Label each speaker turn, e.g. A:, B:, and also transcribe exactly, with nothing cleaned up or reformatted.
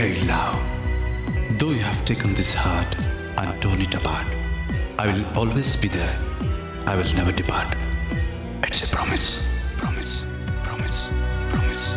A: Hey love, though you have taken this heart and torn it apart, I will always be there. I will never depart. It's a promise, promise.